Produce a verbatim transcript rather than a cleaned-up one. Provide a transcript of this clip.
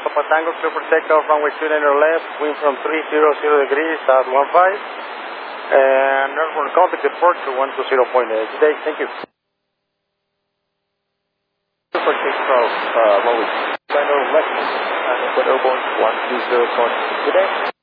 Papa Tango, clear for takeoff, runway two nine left, wind from three hundred degrees at one five. And airborne contact departure one two zero point eight. Good day, thank you. For takeoff, uh, runway two nine left, and airborne one two zero point eight. Good day.